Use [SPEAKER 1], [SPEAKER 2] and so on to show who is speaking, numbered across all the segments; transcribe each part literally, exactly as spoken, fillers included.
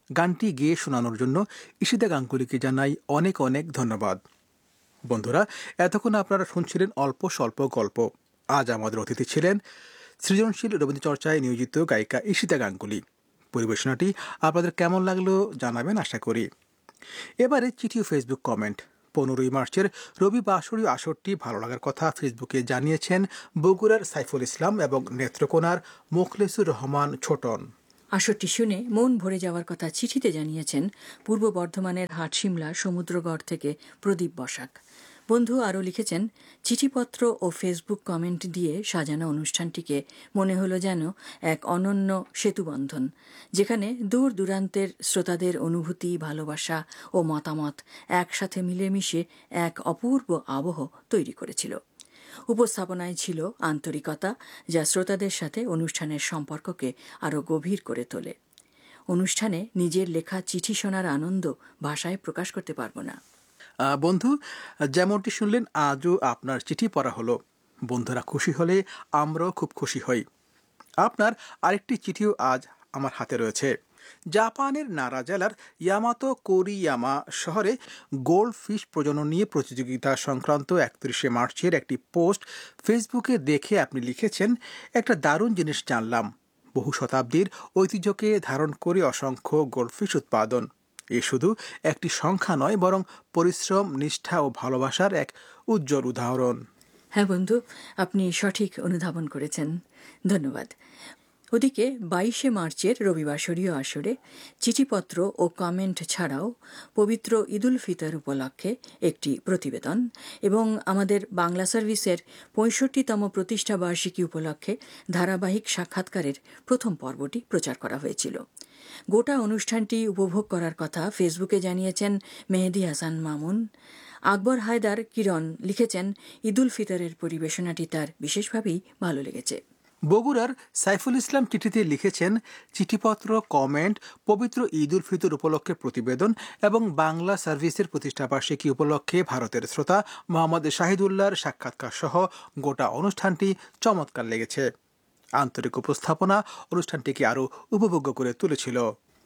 [SPEAKER 1] গানটি গেয়ে শোনানোর জন্য ঈশিতা গাঙ্গুলিকে জানাই অনেক অনেক ধন্যবাদ। বন্ধুরা, এতক্ষণ আপনারা শুনছিলেন অল্প স্বল্প গল্প। আজ আমাদের অতিথি ছিলেন সৃজনশীল রবীন্দ্রচর্চায় নিয়োজিত গায়িকা ঈশিতা গাঙ্গুলি। পরিবেশনাটি আপনাদের কেমন লাগলো জানাবেন আশা করি। এবারে চিঠি ও ফেসবুক কমেন্ট। পনেরোই মার্চের রবি বাসরীয় আসরটি ভালো লাগার কথা ফেসবুকে জানিয়েছেন বগুড়ার সাইফুল ইসলাম এবং নেত্রকোনার মোখলেসুর রহমান ছোটন।
[SPEAKER 2] আসরটি শুনে মন ভরে যাওয়ার কথা চিঠিতে জানিয়েছেন পূর্ব বর্ধমানের হাটশিমলা সমুদ্রগড় থেকে প্রদীপ বসাক। বন্ধু আরও লিখেছেন, চিঠিপত্র ও ফেসবুক কমেন্ট দিয়ে সাজানো অনুষ্ঠানটিকে মনে হলো যেন এক অনন্য সেতুবন্ধন, যেখানে দূর দূরান্তের শ্রোতাদের অনুভূতি, ভালোবাসা ও মতামত একসাথে মিলেমিশে এক অপূর্ব আবহ তৈরি করেছিল। উপস্থাপনায় ছিল আন্তরিকতা, যা শ্রোতাদের সাথে অনুষ্ঠানের সম্পর্ককে আরও গভীর করে তোলে। অনুষ্ঠানে নিজের লেখা চিঠি শোনার আনন্দ ভাষায় প্রকাশ করতে পারব না।
[SPEAKER 1] বন্ধু, যেমনটি শুনলেন, আজও আপনার চিঠি পড়া হলো। বন্ধুরা খুশি হলে আমরাও খুব খুশি হই। আপনার আরেকটি চিঠিও আজ আমার হাতে রয়েছে। জাপানের নারা জেলার ইয়ামাতো কোরিয়ামা শহরে গোল্ড ফিশ প্রজনন নিয়ে প্রতিযোগিতা সংক্রান্ত একত্রিশে মার্চের একটি পোস্ট ফেসবুকে দেখে আপনি লিখেছেন, একটা দারুণ জিনিস জানলাম। বহু শতাব্দীর ঐতিহ্যকে ধারণ করে অসংখ্য গোল্ডফিশ উৎপাদন। এ শুধু একটি সংখ্যা নয়, বরং পরিশ্রম, নিষ্ঠা ও ভালোবাসার এক উজ্জ্বল উদাহরণ।
[SPEAKER 2] হ্যাঁ বন্ধু, আপনি সঠিক অনুধাবন করেছেন, ধন্যবাদ। ওদিকে বাইশে মার্চের রবিবাসরীয় আসরে চিঠিপত্র ও কমেন্ট ছাড়াও পবিত্র ঈদুল ফিতর উপলক্ষে একটি প্রতিবেদন এবং আমাদের বাংলা সার্ভিসের পঁয়ষট্টিতম প্রতিষ্ঠা বার্ষিকী উপলক্ষে ধারাবাহিক সাক্ষাৎকারের প্রথম পর্বটি প্রচার করা হয়েছিল। গোটা অনুষ্ঠানটি উপভোগ করার কথা ফেসবুকে জানিয়েছেন মেহেদি হাসান মামুন। আকবর হায়দার কিরণ লিখেছেন, ঈদুল ফিতরের পরিবেশনাটি তার বিশেষভাবেই ভালো লেগেছে।
[SPEAKER 1] বগুড়ার সাইফুল ইসলাম চিঠিতে লিখেছেন, চিঠিপত্র, কমেন্ট, পবিত্র ঈদ উল ফিতর উপলক্ষে প্রতিবেদন এবং বাংলা সার্ভিসের প্রতিষ্ঠাবার্ষিকী উপলক্ষে ভারতের শ্রোতা মোহাম্মদ শাহিদুল্লাহর সাক্ষাৎকার সহ গোটা অনুষ্ঠানটি চমৎকার লেগেছে। আন্তরিক উপস্থাপনা অনুষ্ঠানটিকে আরও উপভোগ্য করে তুলেছিল।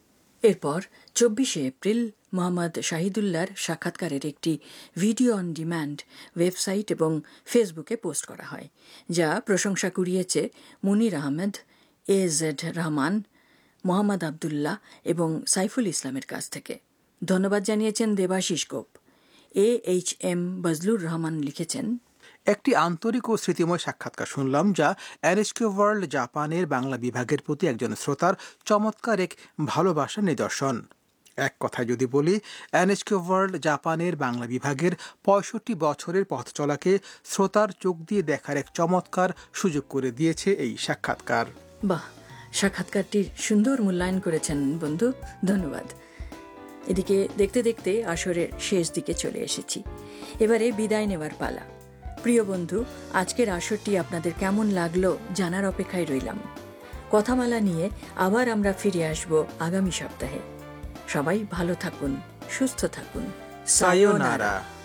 [SPEAKER 2] এরপর চব্বিশে এপ্রিল মোহাম্মদ শাহিদুল্লাহর সাক্ষাৎকারের একটি ভিডিও অন ডিম্যান্ড ওয়েবসাইট এবং ফেসবুকে পোস্ট করা হয়, যা প্রশংসা কুড়িয়েছে মুনির আহমেদ, এ জেড রহমান, মোহাম্মদ আবদুল্লাহ এবং সাইফুল ইসলামের কাছ থেকে। ধন্যবাদ জানিয়েছেন দেবাশিস গোপ। A H M Bazlur Rahman লিখেছেন,
[SPEAKER 1] একটি আন্তরিক ও স্মৃতিময় সাক্ষাৎকার শুনলাম, যা এনএচকে ওয়ার্ল্ড জাপানের বাংলা বিভাগের প্রতি একজন শ্রোতার চমৎকার এক ভালোবাসার নিদর্শন। এক কথায় যদি বলি, এনএচকে ওয়ার্ল্ড জাপানের বাংলা বিভাগের পঁয়ষট্টি বছরের পথ চলাকে শ্রোতার চোখ দিয়ে দেখার এক চমৎকার সুযোগ করে দিয়েছে এই সাক্ষাৎকার।
[SPEAKER 2] বাহ, সাক্ষাৎকারটির সুন্দর মূল্যায়ন করেছেন বন্ধু, ধন্যবাদ। এদিকে দেখতে দেখতে আসরের শেষ দিকে চলে এসেছি। এবারে বিদায় নেওয়ার পালা। প্রিয় বন্ধু, আজকের আসরটি আপনাদের কেমন লাগলো জানার অপেক্ষায় রইলাম। কথামালা নিয়ে আবার আমরা ফিরে আসব আগামী সপ্তাহে। সবাই ভালো থাকুন, সুস্থ থাকুন।
[SPEAKER 1] সায়োনারা।